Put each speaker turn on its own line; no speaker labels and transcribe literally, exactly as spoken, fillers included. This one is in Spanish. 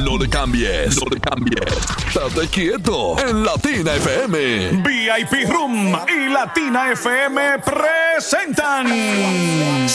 No le cambies, no le cambies. Estate quieto. En Latina F M.
V I P Room y Latina F M presentan